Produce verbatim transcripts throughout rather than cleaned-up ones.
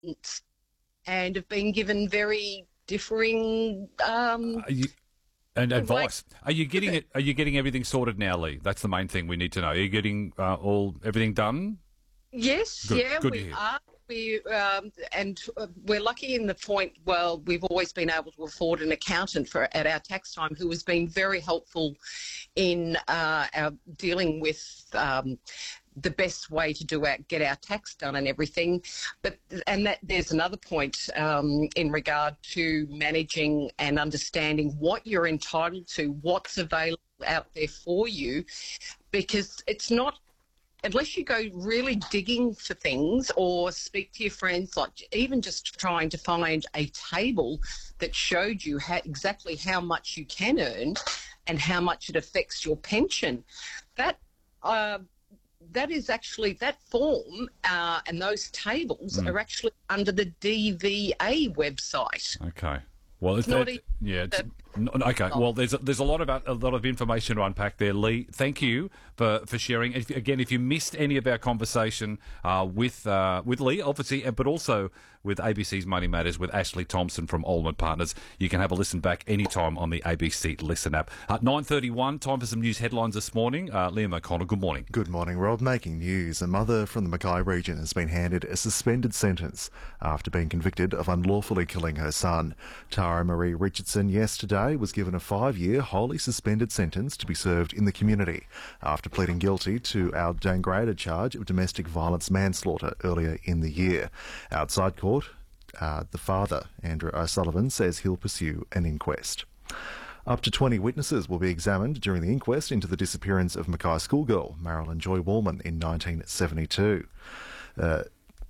and have been given very differing um, Are you, and advice. Are you getting it? Are you getting everything sorted now, Lee? That's the main thing we need to know. Are you getting uh, all everything done? Yes, Good. yeah, Good to we hear. are. We um, and uh, we're lucky in the point. Well, we've always been able to afford an accountant for at our tax time who has been very helpful in uh, our dealing with um, the best way to do our, get our tax done and everything. But and that there's another point um, in regard to managing and understanding what you're entitled to, what's available out there for you, because it's not. Unless you go really digging for things or speak to your friends, like even just trying to find a table that showed you how, exactly how much you can earn and how much it affects your pension, that uh, that is actually, that form uh, and those tables Mm. are actually under the D V A website. Okay. Well, it's not that, even yeah. It's, the- n- okay. Well, there's a, there's a lot about a lot of information to unpack there, Lee. Thank you for, for sharing. If, again, if you missed any of our conversation uh, with uh, with Lee, obviously, uh, but also with A B C's Money Matters with Ashley Thompson from Allman Partners, you can have a listen back anytime on the A B C Listen app. Uh, nine thirty-one. Time for some news headlines this morning. Uh, Liam O'Connell. Good morning. Good morning, Rob. Making news. A mother from the Mackay region has been handed a suspended sentence after being convicted of unlawfully killing her son. Tara Marie Richardson yesterday was given a five-year wholly suspended sentence to be served in the community after pleading guilty to our downgraded charge of domestic violence manslaughter earlier in the year. Outside court, uh, the father, Andrew O'Sullivan, says he'll pursue an inquest. Up to twenty witnesses will be examined during the inquest into the disappearance of Mackay schoolgirl Marilyn Joy Wallman in nineteen seventy-two. Uh,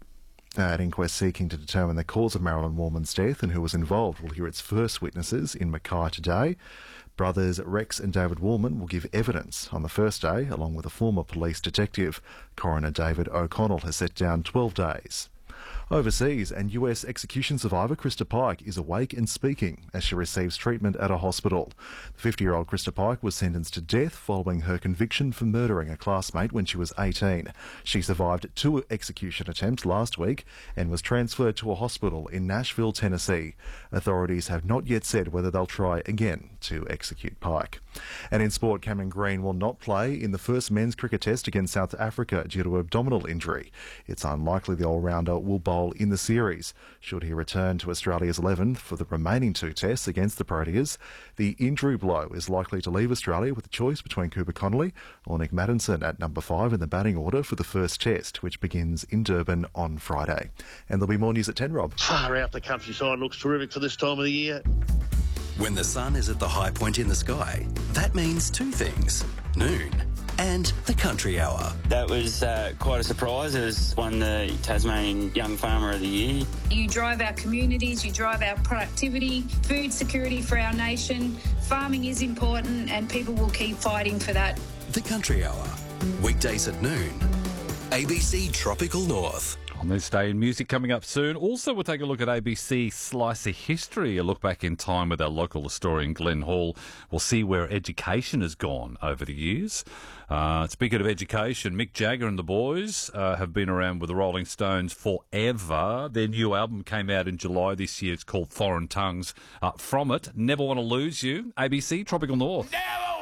An inquest seeking to determine the cause of Marilyn Wallman's death and who was involved will hear its first witnesses in Mackay today. Brothers Rex and David Wallman will give evidence on the first day, along with a former police detective. Coroner David O'Connell has set down twelve days. Overseas, and U S execution survivor Krista Pike is awake and speaking as she receives treatment at a hospital. The fifty-year-old Krista Pike was sentenced to death following her conviction for murdering a classmate when she was eighteen. She survived two execution attempts last week and was transferred to a hospital in Nashville, Tennessee. Authorities have not yet said whether they'll try again to execute Pike. And in sport, Cameron Green will not play in the first men's cricket test against South Africa due to abdominal injury. It's unlikely the all-rounder will bowl in the series. Should he return to Australia's eleven for the remaining two tests against the Proteas, the injury blow is likely to leave Australia with a choice between Cooper Connolly or Nick Maddinson at number five in the batting order for the first test, which begins in Durban on Friday. And there'll be more news at ten, Rob. Far out, the countryside looks terrific for this time of the year. When the sun is at the high point in the sky, that means two things: noon and the country hour. That was uh, quite a surprise. It was won the Tasmanian Young Farmer of the Year. You drive our communities, you drive our productivity, food security for our nation. Farming is important and people will keep fighting for that. The country hour, weekdays at noon. A B C Tropical North. On this day in music coming up soon. Also, we'll take a look at A B C Slice of History, a look back in time with our local historian Glenn Hall. We'll see where education has gone over the years. Uh, speaking of education, Mick Jagger and the boys uh, have been around with the Rolling Stones forever. Their new album came out in July this year. It's called Foreign Tongues. Uh, from it, Never Want to Lose You, A B C Tropical North. Never